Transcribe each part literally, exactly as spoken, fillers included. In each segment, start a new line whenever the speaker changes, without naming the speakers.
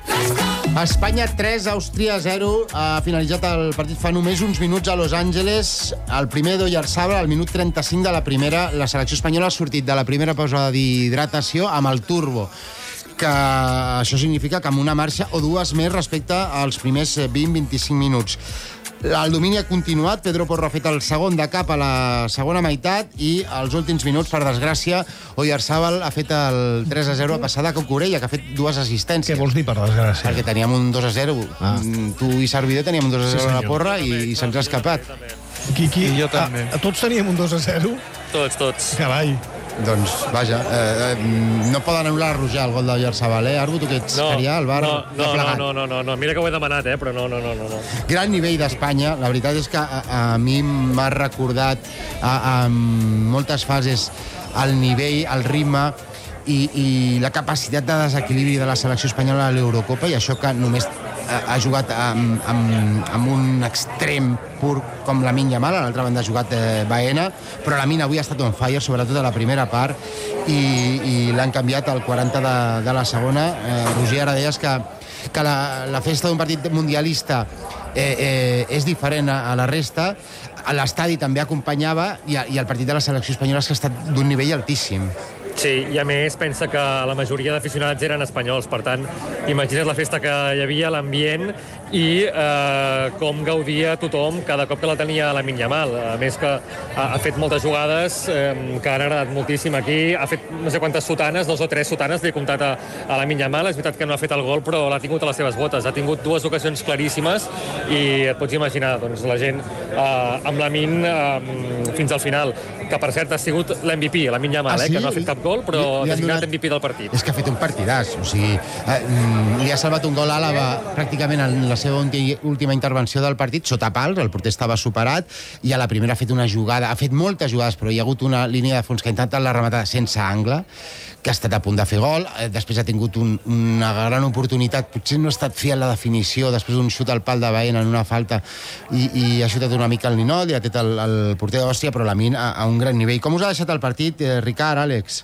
Espanya tres, Àustria zero. Ha finalitzat el partit fa només uns minuts a Los Angeles. El primer d'Oyarzabal, al minut trenta-cinc de la primera. La selecció espanyola ha sortit de la primera pausa d'hidratació amb el turbo, que això significa que amb una marxa o dues més respecte als primers vint a vint-i-cinc minuts. El domini ha continuat, Pedro Porro ha fet el segon de cap a la segona meitat i als últims minuts, per desgràcia, Oyarzabal ha fet el tres a zero a passar de Cucurella, que ha fet dues assistències.
Què vols dir, per desgràcia?
Perquè teníem un dos a zero. Ah. Tu i Servidor teníem un dos a zero sí, a la porra i, i se'ns ha escapat.
Quiqui,
I jo també.
A, a tots teníem un dos a zero?
Tots, tots.
Carai.
Doncs, vaja, eh, eh, no poden anul·lar-lo ja el gol d'Oyarzabal, eh? Arbu, tu que ets
no,
carià, el bar
no,
no,
no, no, no, no, no, mira que ho he demanat, eh, però no, no, no, no.
Gran nivell d'Espanya, la veritat és que a, a mi m'ha recordat a, a moltes fases el nivell, el ritme i, i la capacitat de desequilibri de la selecció espanyola a l'Eurocopa, i això que només ha, ha jugat amb, amb, amb un extrem pur com Lamine Yamal, a l'altra banda ha jugat eh, Baena, però Lamine avui ha estat on fire, sobretot a la primera part, i, i l'han canviat al quaranta de, de la segona. Eh, Roger, ara deies que, que la, la festa d'un partit mundialista eh, eh, és diferent a, a la resta. L'estadi també acompanyava, i, i el partit de la selecció espanyola és que ha estat d'un nivell altíssim.
Sí, i a més pensa que la majoria d'aficionats eren espanyols, per tant, imagina't la festa que hi havia, l'ambient, i eh, com gaudia tothom cada cop que la tenia a Lamine Yamal. A més que ha, ha fet moltes jugades eh, que han agradat moltíssim aquí, ha fet no sé quantes sotanes, dos o tres sotanes, li he comptat a, a Lamine Yamal. És veritat que no ha fet el gol, però l'ha tingut a les seves botes. Ha tingut dues ocasions claríssimes i et pots imaginar, doncs, la gent eh, amb Lamine eh, fins al final, que per cert ha sigut l'M V P, Lamine Yamal, ah, sí? eh, que no ha fet cap gol, però ha designat donat... M V P del partit.
És que ha fet un partidàs, o sigui, eh, li ha salvat un gol a Àlava pràcticament en la seva última intervenció del partit, sota pals, el porter estava superat, i a la primera ha fet una jugada, ha fet moltes jugades, però hi ha hagut una línia de fons que ha intentat la rematada sense angle, que ha estat a punt de fer gol, després ha tingut un, una gran oportunitat, potser no ha estat fiel la definició, després d'un xut al pal de Baena en una falta, i, i ha xutat una mica el ninot, i ha tret el, el porter d'Àustria, però Lamine a, a un gran nivell. Com us ha deixat el partit, eh, Ricard, Àlex?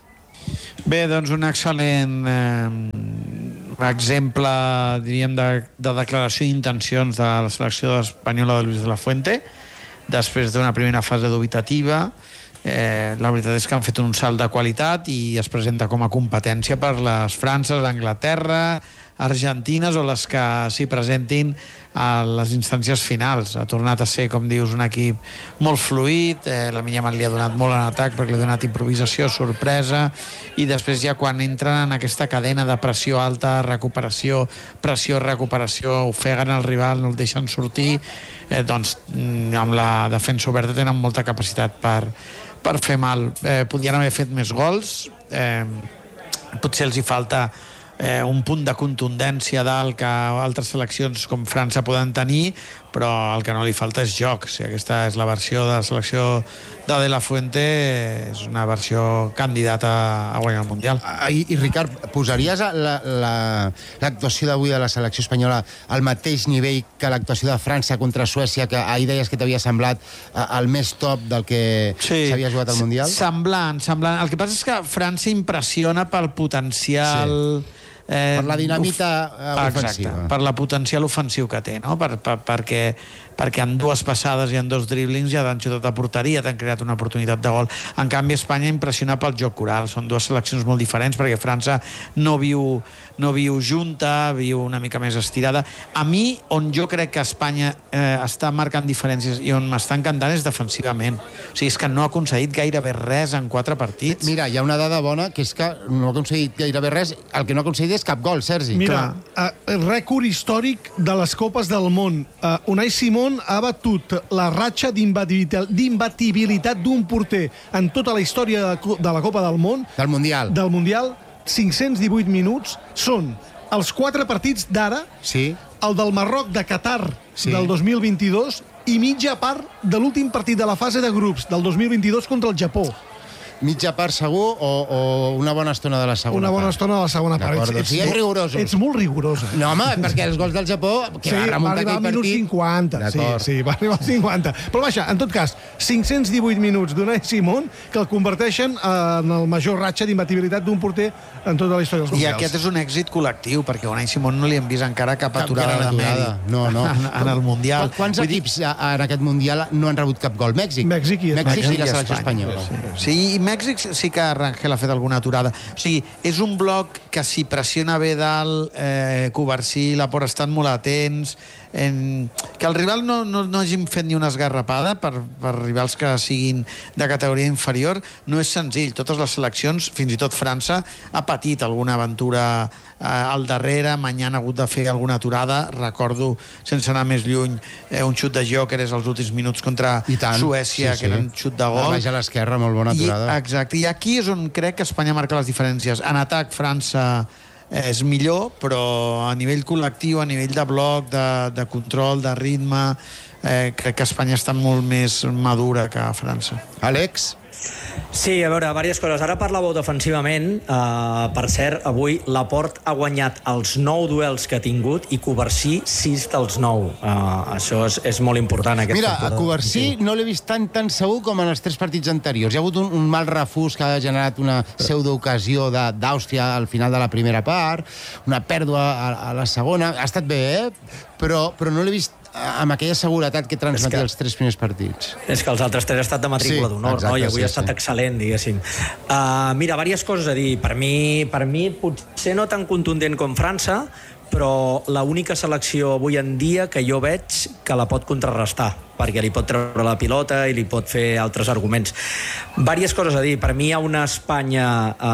Bé, doncs un excel·lent eh, exemple, diríem, de, de declaració d'intencions de la selecció espanyola de Luis de la Fuente, després d'una primera fase dubitativa. Eh, la veritat és que han fet un salt de qualitat i es presenta com a competència per les Frances, Anglaterra, Argentines o les que s'hi presentin a les instàncies finals. Ha tornat a ser, com dius, un equip molt fluid, eh, la Yamal li ha donat molt en atac perquè li ha donat improvisació, sorpresa, i després ja quan entren en aquesta cadena de pressió alta, recuperació, pressió, recuperació, ofeguen el rival, no el deixen sortir, eh, doncs amb la defensa oberta tenen molta capacitat per, per fer mal. Eh, podrien haver fet més gols, eh, potser els hi falta Eh, un punt de contundència dalt que altres seleccions com França poden tenir, però el que no li falta és joc. O sigui, aquesta és la versió de la selecció de De La Fuente, és una versió candidata a guanyar el Mundial.
I, i Ricard, posaries l'actuació la, la, d'avui de la selecció espanyola al mateix nivell que l'actuació de França contra Suècia, que ahir deies que t'havia semblat el més top del que s'havia sí, jugat al Mundial?
Semblant, semblant. El que passa és que França impressiona pel potencial... Sí.
Eh, per la dinamita uf, ofensiva.
Exacte, per la potencial ofensiu que té, no? Per, per, perquè, perquè en dues passades i en dos driblings ja t'han xutat a porteria, t'han creat una oportunitat de gol. En canvi, Espanya impressiona pel joc coral. Són dues seleccions molt diferents perquè França no viu, no viu junta, viu una mica més estirada. A mi, on jo crec que Espanya eh, està marcant diferències i on m'està encantant és defensivament. O sigui, és que no ha aconseguit gairebé res en quatre partits.
Mira, hi ha una dada bona, que és que no ha aconseguit gairebé res. El que no ha aconseguit és cap gol, Sergi.
Mira, uh, rècord històric de les Copes del Món. Uh, Unai Simón ha batut la ratxa d'imbatibilitat d'un porter en tota la història de la Copa del Món.
Del Mundial.
Del Mundial. cinc-cents divuit minuts. Són els quatre partits d'ara,
sí.
El del Marroc de Qatar sí. del dos mil vint-i-dos i mitja part de l'últim partit de la fase de grups del dos mil vint-i-dos contra el Japó.
mitja part segur o, o una bona estona de la segona
Una bona
part?
estona de la segona part.
D'acord, doncs siguem rigorosos.
Ets molt rigorosa.
No, home, perquè els gols del Japó, que
Sí,
va
va
remuntar
arribar
aquell
al minut
partit...
cinquanta. Sí, sí, va arribar al cinquanta. Però vaja, en tot cas, cinc-cents divuit minuts d'Unai Simón que el converteixen en el major ratxa d'imbatibilitat d'un porter en tota la història dels
I
mundials.
aquest és un èxit col·lectiu, perquè a Unai Simón no li hem vist encara cap
Cap
aturada
gran
de
aturada.
mèrit
No, no.
en, en el Mundial.
Quants
Vull dir,
equips en aquest Mundial no han rebut cap gol? Mèxic.
Mèxic i
Mèxic
Espanya.
i la selecció
Espanya.
espanyola.
Sí, i Mèxic sí que Rangel ha fet alguna aturada. O sigui, és un bloc que si pressiona bé dalt, eh, Covarsí, Laporte estan molt atents, en... que el rival no, no, no hagin fet ni una esgarrapada per, per rivals que siguin de categoria inferior, no és senzill. Totes les seleccions, fins i tot França, ha patit alguna aventura eh, al darrere, Mañana ha hagut de fer alguna aturada. Recordo, sense anar més lluny, eh, un xut de Gyökeres als últims minuts contra
I tant.
Suècia,
Sí, sí.
que era un xut de gol.
Baix a l'esquerra, molt bona aturada.
I, exacte, i aquí és on crec que Espanya marca les diferències. En atac, França eh, és millor, però a nivell col·lectiu, a nivell de bloc, de, de control, de ritme, eh, crec que Espanya està molt més madura que França.
Àlex?
Sí, a veure, diverses coses. Ara parlàveu defensivament. Uh, per cert, avui Laporte ha guanyat els nou duels que ha tingut i Covarsí sis dels nou. Uh, això és, és molt important. Aquest
Mira, a
factor
Covarsí
defensiu.
no l'he vist tan tan segur com en els tres partits anteriors. Hi ha hagut un, un mal refús que ha generat una pseudoocasió de- d'Àustria al final de la primera part, una pèrdua a, a la segona. Ha estat bé, eh? Però, però no l'he vist amb aquella seguretat que transmetia
que-
els tres primers partits.
És que els altres tres ha estat de matrícula
Sí,
d'honor,
exacte,
no? I avui
sí,
ha estat
sí.
excel·lent, diguéssim. Uh, mira, diverses coses a dir. Per mi, per mi, potser no tan contundent com França, però l'única selecció avui en dia que jo veig que la pot contrarrestar, perquè li pot treure la pilota i li pot fer altres arguments. Vàries coses a dir. Per mi hi ha una Espanya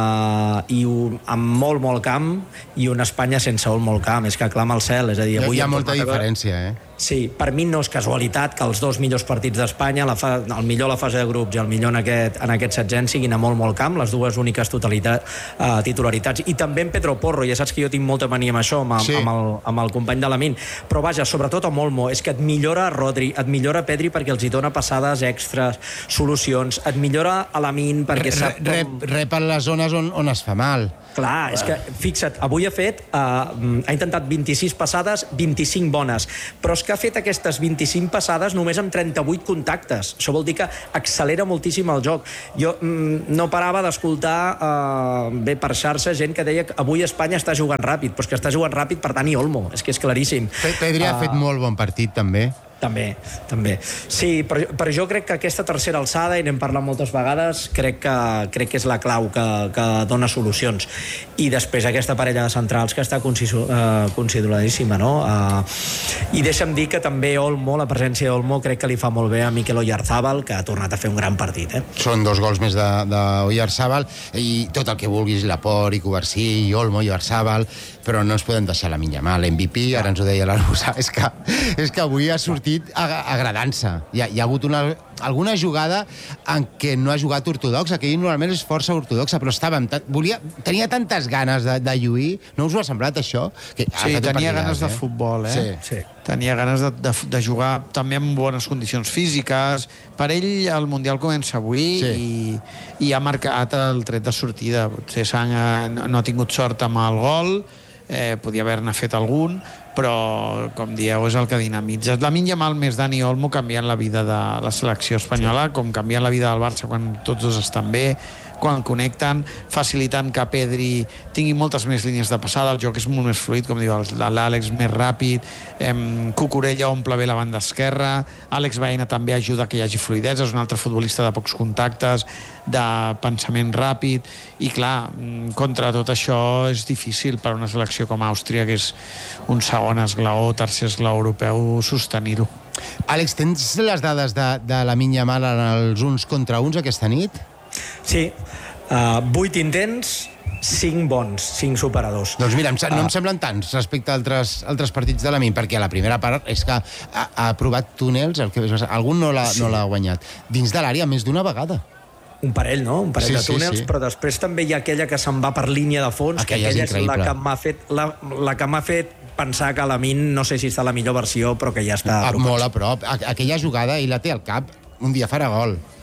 eh, i un, amb molt, molt camp i una Espanya sense molt camp. És que clama al cel. És a dir,
Hi ha,
avui
hi ha
hem
molta
tornat a veure-
diferència, eh?
Sí, per mi no és casualitat que els dos millors partits d'Espanya, la fa, el millor a la fase de grups i el millor en aquest, en aquest setzent, siguin a molt, molt camp, les dues úniques totalitat, uh, titularitats. I també en Pedro Porro, ja saps que jo tinc molta mania amb això, amb,
Sí.
amb, el, amb el company de l'Amin. Però vaja, sobretot amb Olmo, és que et millora Rodri, et millora Pedri perquè els hi dona passades extres, solucions, et millora a l'Amin perquè sap
Rep, rep a les zones on, on es fa mal.
Clar, és que, fixa't, avui ha fet, uh, ha intentat vint-i-sis passades, vint-i-cinc bones, però és que ha fet aquestes vint-i-cinc passades només amb trenta-vuit contactes. Això vol dir que accelera moltíssim el joc. Jo mm, no parava d'escoltar, uh, bé, per xarxa, gent que deia que avui Espanya està jugant ràpid, però és que està jugant ràpid per Dani Olmo, és que és claríssim.
Pe- Pedri ha fet molt bon partit, també.
També, també. Sí, però, però jo crec que aquesta tercera alçada, i n'hem parlat moltes vegades, crec que, crec que és la clau que, que dona solucions. I després aquesta parella de centrals que està uh, consideradíssima, no? Uh, I deixa'm dir que també Olmo, la presència d'Olmo, crec que li fa molt bé a Mikel Oyarzabal, que ha tornat a fer un gran partit, eh?
Són dos gols més d'Oyarzabal i tot el que vulguis, Laporte i Covarsí i Olmo i Oyarzabal, però no ens podem deixar la Yamal, l'M V P, ara ens ho deia l'Arbusa, és que, és que avui ha sortit ag agradant-se. Hi, ha, hi ha hagut una, alguna jugada en què no ha jugat ortodox, que ell normalment és força ortodoxa, però estàvem, volia, tenia tantes ganes de, de lluir, no us ho ha semblat això? Que
Sí, tenia ganes de futbol, eh?
Sí.
Sí.
Tenia ganes de, de, de jugar també en bones condicions físiques. Per ell el Mundial comença avui
Sí.
i, i ha marcat el tret de sortida. Potser Sang no, no ha tingut sort amb el gol, eh, podia haver-ne fet algun, però, com dieu, és el que dinamitza. Lamine Yamal més Dani Olmo canviant la vida de la selecció espanyola, com canviant la vida del Barça quan tots dos estan bé, quan connecten, facilitant que Pedri tingui moltes més línies de passada, el joc és molt més fluid, com diu l'Àlex, més ràpid, eh, Cucurella omple bé la banda esquerra, Àlex Baena també ajuda que hi hagi fluidesa, és un altre futbolista de pocs contactes, de pensament ràpid, i clar, contra tot això és difícil per a una selecció com Àustria, que és un segon esglaó, tercer esglaó europeu, sostenir-ho.
Àlex, tens les dades de, de Lamine Yamal en els uns contra uns aquesta nit?
Sí, uh, vuit intents, cinc bons, cinc superadors.
Doncs mira, em, no em semblen tants respecte a altres, altres partits de l'Amin, perquè a la primera part és que ha, ha provat túnels, el que, algun no l'ha
Sí.
no l'ha guanyat, dins de l'àrea més d'una vegada.
Un parell, no? Un parell
Sí,
de
sí,
túnels,
sí.
però després també hi ha aquella que se'n va per línia de fons,
Aquella
que
és
aquella és la
increïble.
que m'ha fet, la, la que m'ha fet pensar que l'Amin, no sé si està a la millor versió, però que ja està...
Ah,
apropant.
molt a prop. A, aquella jugada ell la té al cap, un dia farà gol.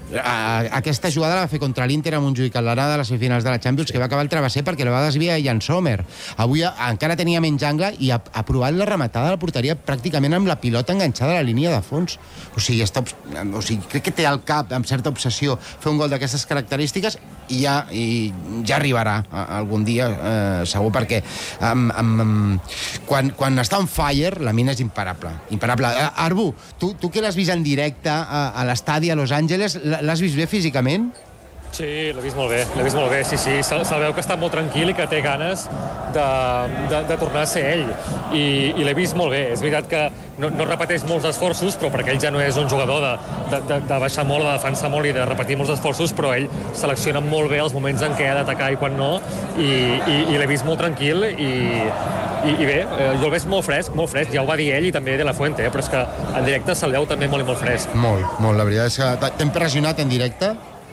aquesta jugada la va fer contra l'Inter a Montjuïc a l'anada de les semifinals de la Champions, que va acabar el travesser perquè la va desviar Jan Sommer. Avui encara tenia menys angle i ha, ha provat la rematada de la porteria pràcticament amb la pilota enganxada a la línia de fons. O sigui, està, o sigui crec que té al cap, amb certa obsessió, fer un gol d'aquestes característiques i ja, i ja arribarà algun dia, eh, segur, perquè um, um, quan, quan està on fire, la mina és imparable. imparable. Uh, Arbu, tu, tu que l'has vist en directe a, a l'estadi a Los Angeles, l'has vist bé físicament?
Sí, l'he vist molt bé, l'he vist molt bé, sí, sí. Se, se veu que està molt tranquil i que té ganes de, de, de tornar a ser ell. I, i l'he vist molt bé. És veritat que no, no repeteix molts esforços, però perquè ell ja no és un jugador de, de, de, de baixar molt, de defensar molt i de repetir molts esforços, però ell selecciona molt bé els moments en què ha d'atacar i quan no, i, i, i l'he vist molt tranquil i, i, i bé, jo el veig molt fresc, molt fresc. Ja ho va dir ell i també De La Fuente, eh? Però és que en directe se'l veu també molt i molt fresc.
Molt, molt. La veritat és que t'ha impressionat en directe?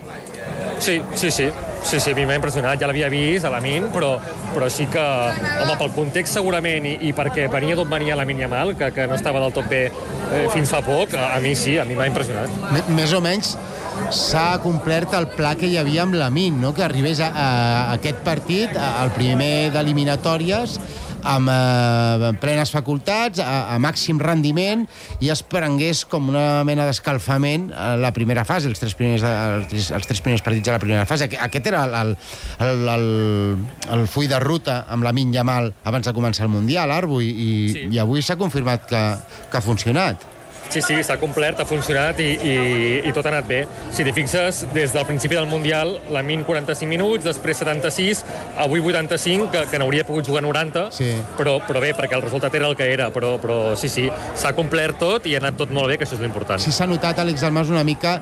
Sí, sí, sí. Sí, sí, a mi m'ha impressionat. Ja l'havia vist a Lamine, però, però sí que, home, pel context segurament i, i perquè venia d'on venia Lamine Yamal, que, que no estava del tot bé eh, fins fa poc, a, a mi sí, a mi m'ha impressionat.
M més o menys s'ha complert el pla que hi havia amb Lamine, no? Que arribés a, a, a aquest partit, a, al primer d'eliminatòries, amb eh, plenes facultats, a, a màxim rendiment, i es prengués com una mena d'escalfament a la primera fase, els tres primers, els, els tres primers partits de la primera fase. Aquest era el, el, el, el full de ruta amb Lamine Yamal abans de començar el Mundial, Arbu, i, sí. i avui s'ha confirmat que, que ha funcionat.
Sí, sí, s'ha complert, ha funcionat i, i, i tot ha anat bé. Si t'hi fixes, des del principi del Mundial, Lamine quaranta-cinc minuts, després setanta-sis, avui vuitanta-cinc, que, que n'hauria pogut jugar noranta, sí. però, però bé, perquè el resultat era el que era, però, però sí, sí, s'ha complert tot i ha anat tot molt bé, que això és l'important.
Sí, s'ha notat, Àlex Dalmas, una mica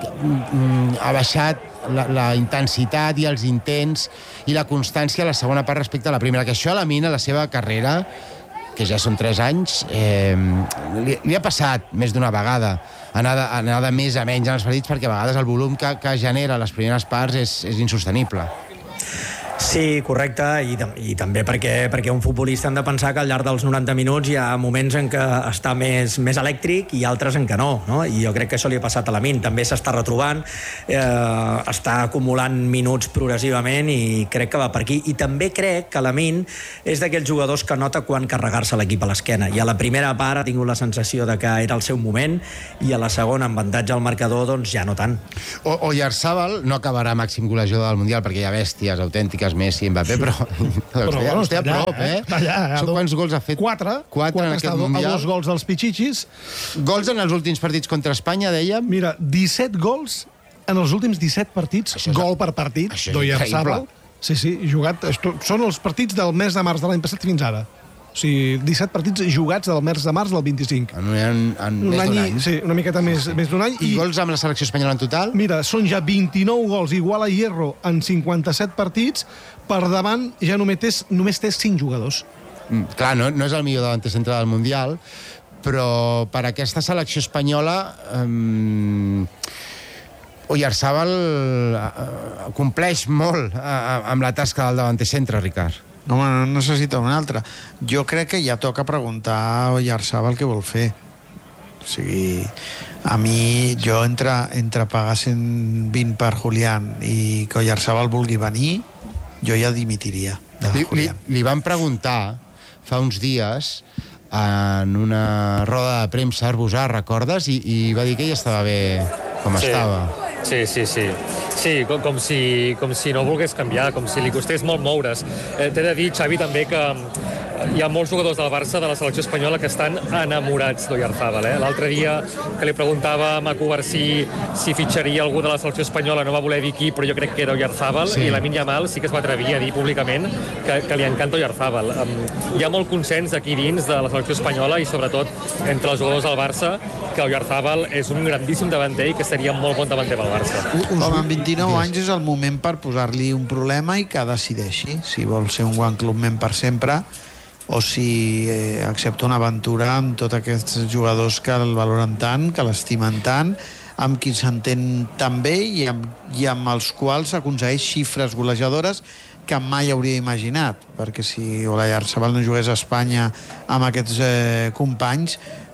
mm, ha baixat la, la intensitat i els intents i la constància a la segona part respecte a la primera, que això a Lamine, a la seva carrera, que ja són tres anys, eh, li, li ha passat més d'una vegada anar de, anar de més a menys en els partits, perquè a vegades el volum que, que genera les primeres parts és, és insostenible.
Sí, correcte, i, i també perquè, perquè un futbolista han de pensar que al llarg dels noranta minuts hi ha moments en què està més, més elèctric i altres en què no, no? I jo crec que això li ha passat a Lamine. També s'està retrobant, eh, està acumulant minuts progressivament i crec que va per aquí. I també crec que Lamine és d'aquells jugadors que nota quan carregar-se l'equip a l'esquena. I a la primera part ha tingut la sensació de que era el seu moment i a la segona, amb avantatge al marcador, doncs ja no tant.
O, Oyarzabal no acabarà màxim golejador del Mundial perquè hi ha bèsties autèntiques, Messi, Mbappé, però, però bueno, està a prop, eh?
Allà, allà,
quants gols ha fet?
Quatre.
Quatre, quatre en aquest Mundial.
A dos gols dels Pichichis.
Gols en els últims partits contra Espanya, dèiem?
Mira, disset gols en els últims disset partits, és, gol per partit, d'Oyarzabal. Sí, sí, jugat. Són els partits del mes de març de l'any passat fins ara. O sigui, disset partits jugats del mes de març del vint-i-cinc.
En, en, en un més d'un any.
Sí, una miqueta més, més d'un any.
I, I gols amb la selecció espanyola en total?
Mira, són ja vint-i-nou gols, igual a Hierro, en cinquanta-set partits. Per davant ja només té, només té cinc jugadors.
Mm, clar, no, no és el millor davanter centre del Mundial, però per aquesta selecció espanyola um, Oyarzabal uh, compleix molt uh, amb la tasca del davanter centre, Ricard.
No, no necessita un altre. Jo crec que ja toca preguntar a Oyarzabal què vol fer. O sigui, a mi, jo entre, entre pagar cent vint per Julián i que Oyarzabal vulgui venir, jo ja dimitiria de
li, li,
Julián.
li van preguntar fa uns dies en una roda de premsa, Arbusà, recordes? I, i va dir que ell estava bé com
sí.
estava.
Sí, sí, sí. Sí, com, com, si, com si no volgués canviar, com si li costés molt moure's. Eh, T'he de dir, Xavi, també que hi ha molts jugadors del Barça, de la selecció espanyola, que estan enamorats d'Oyarzabal. Eh? L'altre dia que li preguntava a Macubarsí si fitxaria algú de la selecció espanyola, no va voler dir qui, però jo crec que era Oyarzabal, sí. I Lamine Yamal sí que es va atrevir a dir públicament que, que li encanta Oyarzabal. Um, hi ha molt consens aquí dins de la selecció espanyola i sobretot entre els jugadors del Barça que Oyarzabal és un grandíssim davanter i que seria molt bon davanter pel Barça.
Home, amb vint-i-nou anys és el moment per posar-li un problema i que decideixi si vol ser un One Club Men per sempre o si eh, accepta una aventura amb tots aquests jugadors que el valoren tant, que l'estimen tant, amb qui s'entén tan bé i amb, i amb els quals aconsegueix xifres golejadores que mai hauria imaginat, perquè si Oyarzabal no jugués a Espanya amb aquests eh, companys,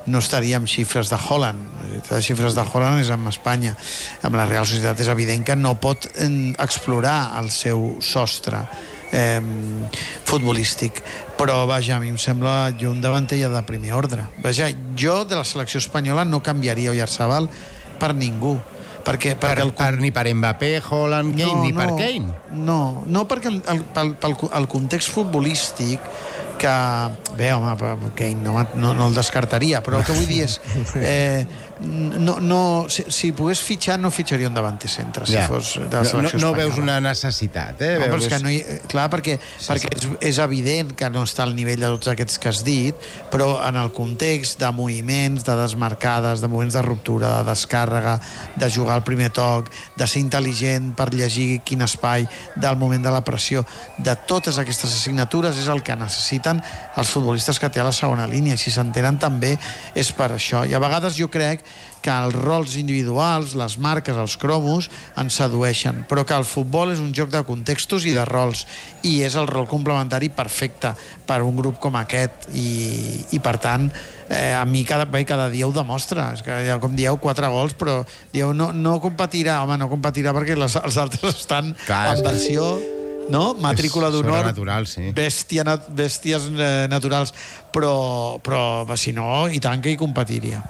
no estaria amb xifres de Haaland. Les xifres de Haaland és amb Espanya. Amb la Real Societat és evident que no pot explorar el seu sostre eh, futbolístic. Però, vaja, a mi em sembla jo un davanter ja de primer ordre. Vaja, jo de la selecció espanyola no canviaria Oyarzabal per ningú. Perquè,
per,
perquè el...
per, ni per Mbappé, Haaland, Kane, no, ni per
no,
Kane.
No, no perquè el, el, el, el, el context futbolístic que... Bé, home, Kane no, no, no el descartaria, però el que vull dir és... Eh, no, no, si, si pogués fitxar, no fitxaria un davanter centre, si
ja.
fos de la selecció
no, no
espanyola.
veus una necessitat, eh?
No,
veus...
que no hi, clar, perquè, sí, perquè sí. És, és evident que no està al nivell de tots aquests que has dit, però en el context de moviments, de desmarcades, de moments de ruptura, de descàrrega, de jugar al primer toc, de ser intel·ligent per llegir quin espai, del moment de la pressió, de totes aquestes assignatures és el que necessiten els futbolistes que té a la segona línia, i si s'entenen també és per això. I a vegades jo crec que els rols individuals, les marques, els cromos, ens sedueixen, però que el futbol és un joc de contextos i de rols, i és el rol complementari perfecte per un grup com aquest, i, i per tant, eh, a mi cada, bé, cada dia ho demostra. És que, com dieu, quatre gols, però dieu, no, no competirà, home, no competirà perquè les, els altres estan Clar, en versió... no? Matrícula d'honor,
sí.
bèstia, bèsties eh, naturals, però, però si no, i tant que hi competiria.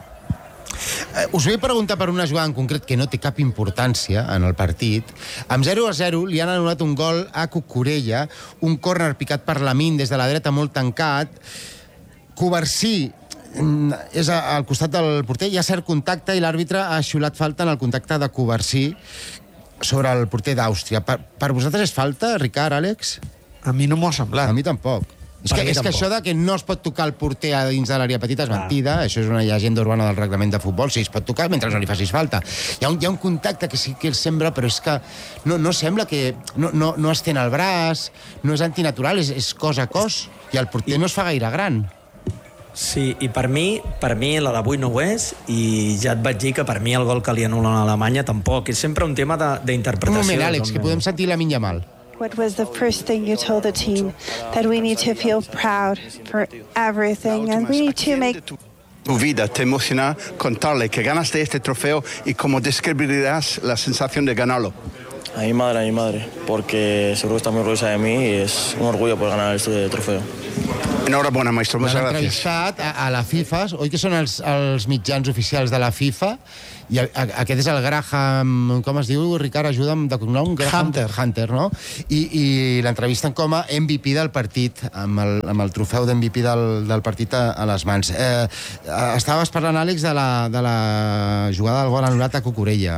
Eh, us vull preguntar per una jugada en concret que no té cap importància en el partit. Amb zero a zero li han anul·lat un gol a Cucurella, un córner picat per Lamine des de la dreta molt tancat. Covarsí és al costat del porter, hi ha cert contacte i l'àrbitre ha xiulat falta en el contacte de Covarsí sobre el porter d'Àustria. Per, per vosaltres és falta, Ricard, Àlex?
A mi no m'ho ha semblat.
A mi tampoc. És que, és que això de que no es pot tocar el porter a dins de l'àrea petita és ah. mentida. Això és una llegenda urbana del reglament de futbol. Sí, es pot tocar mentre no li facis falta. Hi ha un, hi ha un contacte que sí que el sembla, però és que no, no sembla que... No, no, no estén el braç, no és antinatural, és, és cos a cos. I el porter I... no es fa gaire gran.
Sí, i per mi, per mi la d'avui no ho és, i ja et vaig dir que per mi el gol que li anulen a Alemanya tampoc. És sempre un tema d'interpretació.
Un moment, Àlex, que podem sentir Lamine Yamal.
What was the first thing you told the team? That we need to feel proud for everything and we need to make...
Tu vida te emociona contarle que ganaste este trofeo y cómo describirías la sensación de ganarlo.
A mi madre, a mi madre, porque seguro que está muy orgullosa de mí y es un orgullo poder ganar este trofeo.
Enhorabuena, maestro. Muchas
gracias.
L'han
entrevistat a, a la FIFA, oi que són els, els mitjans oficials de la FIFA, i a, a, aquest és el Graham, com es diu, Ricard, ajuda'm de cognom?
Hunter.
Hunter, no? I, i l'entrevisten com a M V P del partit, amb el, amb el trofeu d'M V P del, del partit a, a les mans. Eh, estaves parlant, Àlex, de la, de la jugada del gol anul·lat a Cucurella.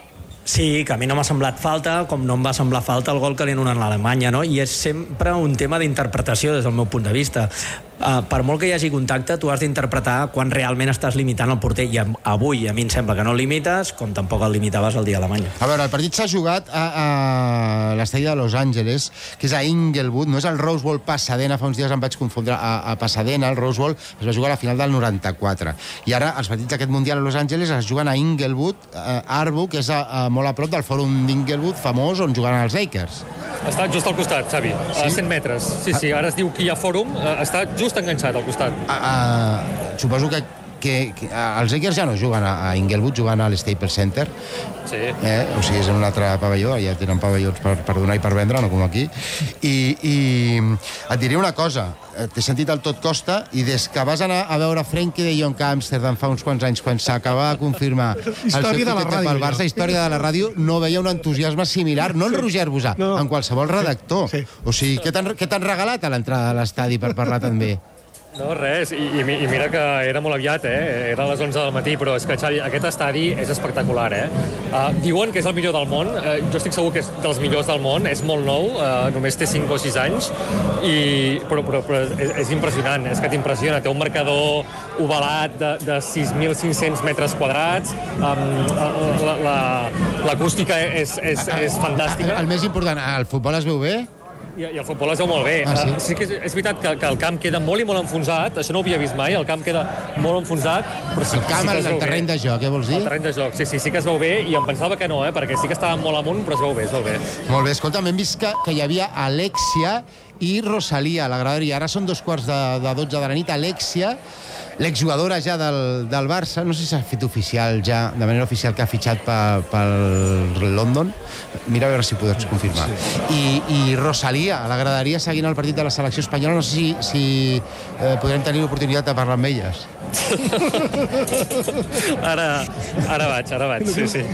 Sí, que a mi no m'ha semblat falta, com no em va semblar falta el gol que li anulen a l'Alemanya, no? I és sempre un tema d'interpretació des del meu punt de vista. Uh, per molt que hi hagi contacte, tu has d'interpretar quan realment estàs limitant el porter, i avui a mi em sembla que no el limites, com tampoc el limitaves el dia d'Alemanya.
A veure, el partit s'ha jugat a, a l'estadi de Los Angeles, que és a Inglewood, no és el Rose Bowl Pasadena, fa uns dies em vaig confondre a, a Pasadena, el Rose Bowl es va jugar a la final del noranta-quatre, i ara els partits d'aquest Mundial a Los Angeles es juguen a Inglewood, a Arbo, que és a, a molt a prop del fòrum d'Inglewood famós on juguen els Lakers.
Està just al costat, Xavi, sí? A cent metres. Sí, sí, ara es diu que hi ha fòrum, està just enganxat al costat.
A, a, suposo que, que, que els Lakers ja no juguen a, a Inglewood, juguen a l'Staples Center.
Sí.
Eh? O sigui, és en un altre pavelló, ja tenen pavellons per, per donar i per vendre, no com aquí. I, i et diré una cosa, t'he sentit el Tot Costa, i des que vas anar a veure Frenkie de Jong a Amsterdam fa uns quants anys, quan s'acaba de confirmar el seu
de la ràdio,
pel Barça, història de la ràdio, no veia un entusiasme similar, no en Roger Bosà, no. en qualsevol redactor. Sí. Sí. O sigui, què t'han regalat a l'entrada de l'estadi per parlar també?
No, res, I, i mira que era molt aviat, eh? Era a les onze del matí, però és que, Xavi, aquest estadi és espectacular, eh? Uh, diuen que és el millor del món, uh, jo estic segur que és dels millors del món, és molt nou, uh, només té cinc o sis anys, i, però, però, però és, és impressionant, és que t'impressiona, té un marcador ovalat de, de sis mil cinc-cents metres quadrats, um, l'acústica la, la, és, és, és fantàstica.
El més important, el futbol es veu bé?
I, I el futbol es veu molt bé. Ah, sí? Uh, sí que és, és veritat que, que el camp queda molt i molt enfonsat, això no ho havia vist mai, el camp queda molt enfonsat, però sí,
el camp,
sí que
el terreny bé. De joc, què vols dir?
El terreny de joc, sí, sí, sí que es veu bé, i em pensava que no, eh, perquè sí que estava molt amunt, però es veu bé, es veu bé.
Molt bé, escolta, hem vist que, que hi havia Alexia i Rosalía a la graderia. Ara són dos quarts de, de dotze de la nit. Alexia, l'exjugadora ja del, del Barça, no sé si s'ha fet oficial ja, de manera oficial, que ha fitxat pel, pel London. Mira a veure si pots confirmar. I, i Rosalía, a la graderia, seguint el partit de la selecció espanyola. No sé si, si eh, podrem tenir l'oportunitat de parlar amb elles.
Ara, ara vaig, ara vaig, sí, sí.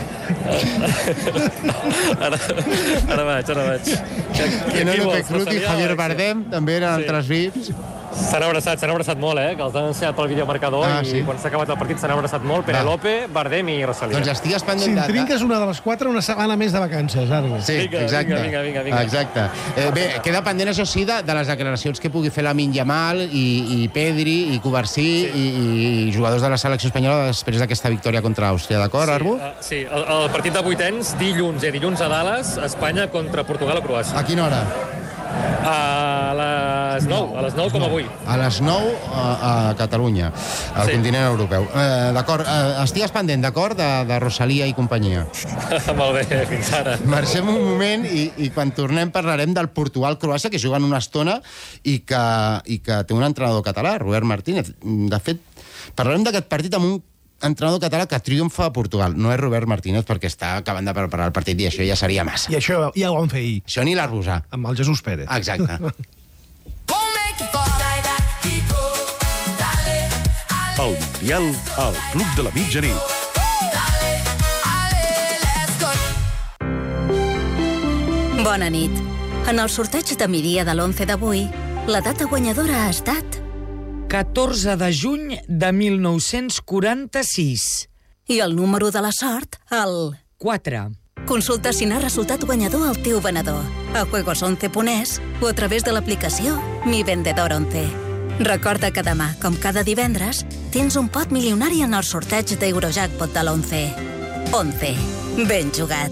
Ara, ara vaig, ara vaig.
Penélope Cruz i Javier Bardem també eren altres V I Ps.
S'han abraçat, s'han abraçat molt, eh? Que els han ensenyat pel videomarcador
ah,
i
sí?
quan s'ha acabat el partit s'han abraçat molt. Penélope, Bardem i Rosalía.
Doncs estigues pendent
Si
de...
en trinques una de les quatre, una setmana més de vacances, ara.
Sí,
vinga,
exacte.
Vinga, vinga, vinga.
Exacte. Eh, bé, queda pendent, això sí, de, de les declaracions que pugui fer Lamine Yamal i, i Pedri i Cubarsí sí. i, i jugadors de la selecció espanyola després d'aquesta victòria contra Àustria, d'acord,
sí,
Arbu?
Uh, sí, el, el partit de vuitens, dilluns, eh? Dilluns a Dallas, Espanya contra Portugal o Croàcia.
A quina hora?
A les nou, a les nou com avui.
A les nou a, a Catalunya, al sí. continent europeu. Eh, d'acord, eh, estigues pendent, d'acord, de, de Rosalía i companyia.
Molt bé, fins ara.
Marxem un moment i, i quan tornem parlarem del Portugal-Croàcia, que juguen una estona i que, i que té un entrenador català, Robert Martínez. De fet, parlarem d'aquest partit amb un entrenador català que triomfa a Portugal. No és Robert Martínez, perquè està acabant de preparar el partit i això ja seria massa.
I això ja ho van fer ahir.
Això ni l'Arbusà.
Amb el Jesús Pérez.
Exacte.
El Mundial al Club de la Mitjanit.
Bona nit. En el sorteig de migdia de l'onze d'avui, la data guanyadora ha estat
catorze de juny de mil nou-cents quaranta-sis.
I el número de la sort, el...
quatre.
Consulta si n'ha resultat guanyador el teu venedor a juegos once punt es o a través de l'aplicació Mi Vendedor once. Recorda que demà, com cada divendres, tens un pot milionari en el sorteig d'Eurojackpot de l'onze. once. Ben jugat.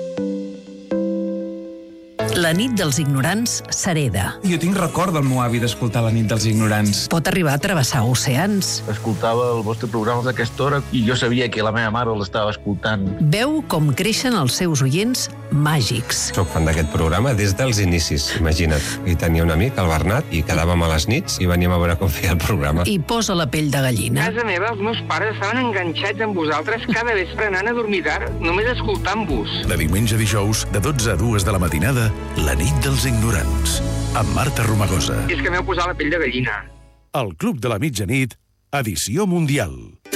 La nit dels ignorants s'hereda.
Jo tinc record del meu avi d'escoltar La nit dels ignorants.
Pot arribar a travessar oceans.
Escoltava el vostre programa d'aquesta hora i jo sabia que la meva mare l'estava escoltant.
Veu com creixen els seus oients màgics.
Soc fan d'aquest programa des dels inicis, imagina't. I tenia un amic, el Bernat, i quedàvem a les nits i veníem a veure com feia el programa.
I posa la pell de gallina.
A casa meva, els meus pares estaven enganxats amb vosaltres cada vespre anant a dormir tard, només escoltant-vos.
De diumenge a dijous, de dotze a dues de la matinada, La nit dels ignorants, amb Marta Romagosa.
És que m'heu posat la pell de gallina.
El Club de la Mitjanit, edició mundial.